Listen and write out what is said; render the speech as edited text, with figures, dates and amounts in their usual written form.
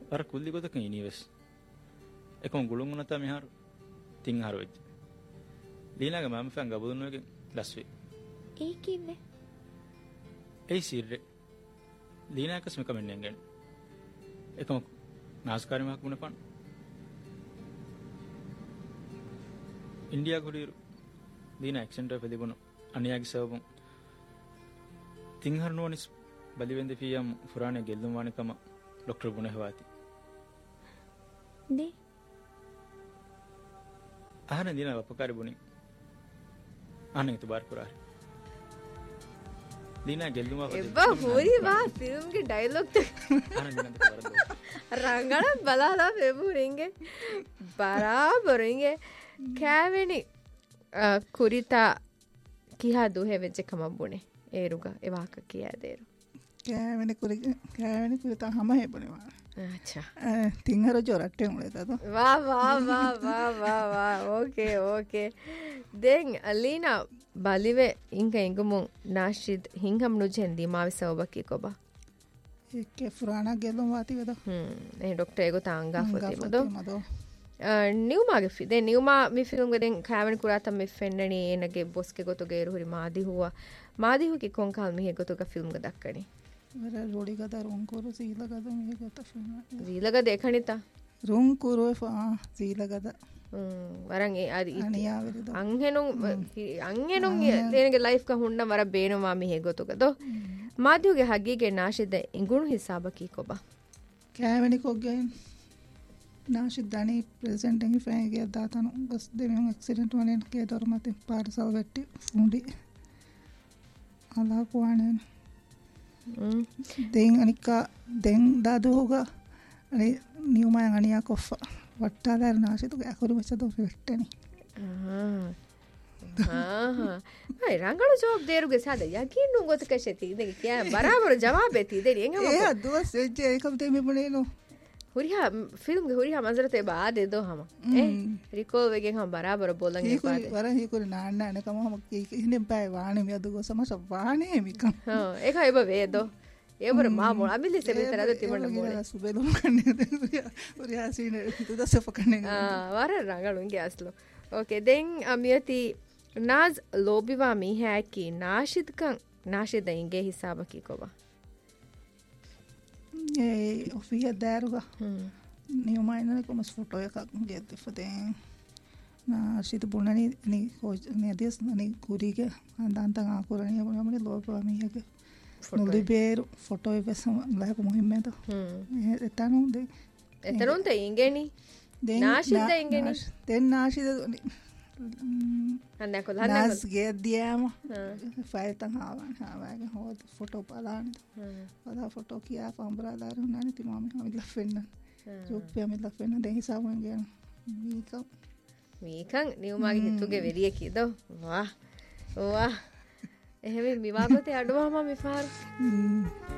අර කුල්ලි ගොතක ඉනිවස් එකම ගුළුන් උනත මෙහාර තින් හර වෙච්ච ලීනාගේ මම ෆන් ගබුදුන එකෙන් ලස්වේ ඒ කිව්වේ ඒ සිරේ ලීනා කස්ම කමෙන්ෙන් ගෙන එකම නාස්කාරී මහක් වුණ පන් ඉන්දියා ගුරිරු ලීනා ඇක්සෙන්ට් එක දෙබුණ අනියාගේ සවබුන් තින් හර නෝනිස් බලිවෙන්ද පියම් ෆුරානේ ගෙල්ලුම් වානිකම ડોક્ટર ગુને હવાતી દે આને દિના વપકારી બુની આને તો બાર કરાર દિના ગેલ્લુમા එබ්බා හොරි වා ෆිල්ම් ගේ ඩයලොග් આને દિના તો બરાબર රංගන බලාලා පෙබුරින්ගේ බරාබරින්ගේ කෑවෙනි කුරිතා කියා දුහෙ වෙච්ච කමබුනේ ඒරුගා එවාක කියා දේරු කෑවෙනි කුරිතා හැම හේබුනේ अच्छा තිංහර ජොරට්ටේ මුලේ තද වා ඕකේ දෙන් අලීනා බලිවේ ඉංග ඉංගමුන් නාශිද් හිංගම් නුජෙන්දි මාවිසවබකි කොබා ඒකේ ෆුරානා ගෙලුම් වාති වෙද ඒ ડોක්ටර් ඒගො තාංගා ෆොතිමදෝ නියුමාගේ ෆි දෙන් නියුමා මි ෆිල්ම් ගෙන් කෑවෙනි කුරාතම් මි ෆෙන්නනි එනගේ බොස්ගේ ගොතගේ රුහි මාදි හුවා කොන්කාල් මිහෙ ගොතක ෆිල්ම් ಗ ದಕ್ಕಣಿ ವರ ರೋಡಿಗದ ರೋಂಕೂರು ಸೀಲಗದ ಮೇಗತ ಸೀಲಗದ ಏಕಣಿತ ರೋಂಕೂರು ಸೀಲಗದ ವರಂ ಅದು ಅನಿಯಾವಿದ ಅಂಗೆನು ದೇನಿಗೆ ಲೈಫ್ ಕ ಹುಂಡ ವರ ಬೇನವಾ ಮಿ ಹೇಗೊತುಗದೋ ಮಾದ್ಯುಗೆ ಹಗ್ಗಿಗೆ ನಾಶಿದ ಇಂಗುಣು ಹಿಸಾಬಕಿ ಕೊಬ ಕ್ಯಾವೆನಿ ಕೊಗ್ಗೆ ನಾಶಿದ್ದಾನಿ present ಎಂಗಿ ಫೇಗೆ ದಾತನು bus ದೇವಿಯಂ accident ವನೆನ್ K ದೊರಮತಿ parcel ವೆಟ್ಟಿ ಫುಂಡಿ ಅಲಾ ಕುವಾನೆ දෙන් අනිකා දෙන් දාදුහුගා අනේ නියුමයන් අනියා කොෆ වට්ටාදාර නාශිතුගේ අකුරු මෙසද වෙට්ටනි අය රංගල ජෝබ් දේරුගේ සාද යකින්නු ගොතක ෂෙති දෙක කියා බරාබර ජවාබේ ති දෙරි එංගම ඒ අදුව සෙජ්ජ ඒකම් තේ මෙපුනේනෝ ಹುರಿಯಾ ಫಿಲ್ಮ್ ಗೆ ಹುರಿಯಾ ಮಂಜರತೆ ಬಾದೆ ದೋ ಹಮ ಏ ರಿಕೋ ವೆಗೆ ಹಮ ಬರಾಬರ ಬೋಲಂಗೆ ಬಾದೆ ವರ ಹಿಕುರಿ ನಾಣ್ಣ ಅನೆ ಕಮ ಹಮ ಹಿಂದೆ ಪಾಯ ವಾಣಿ ಮಿ ಅದುಗೋ ಸಮಸ ವಾಣಿ ಮಿಕಂ ಹಾ ಏಕ ಇಬ ವೇದೋ ಏಬರ ಮಾಮೋ ಅಮಿಲಿ ಸೆ ಬಿತರ ಅದ ತಿಮಣ್ಣ ಬೋಲೆ ಸುಬೇಲು ಕಣ್ಣೆ ಹುರಿಯಾ ಸೀನೆ ತುದ ಸಫ ಕಣ್ಣೆ ವರ ರಂಗಳುಂಗೆ ಅಸ್ಲು ಓಕೆ ದೆನ್ ಅಮಿಯತಿ ನಾಜ್ ಲೋಬಿವಾ ಮಿ ಹ್ಯಾಕಿ ನಾಶಿದ ಇಂಗೆ ಹಿಸಾಬಕಿ ಕೋಬಾ ඔෆිය දෑරුග නියමයිනන කොමස් ෆොටෝ එකක් ගෙත්ති ෆතෙන් ශිත බුණනි නදිස් නනි කුරීගේ අන්දාන්තන් ආකුරණිය බුණමනේ ලෝපවාමියගේ නුලි බේරු ෆොටෝ එවස ලහක මුහිම්මෙත එතනුන්ත ඉංගෙනි නාශිද ඉංගෙනි දෙන් නාශිද नास गेद्दियाम फायतन हावागे होद फोटो पलान पदा फोटो किया पंबरादार नानी तिमामे हमिला फेन्न रुपया मिला फेन्न दे हिसाब होंगे मीकं नियमागे हितुगे वेरिये किदो वाह එහෙම මිවාගතේ අඩුවම මිෆාර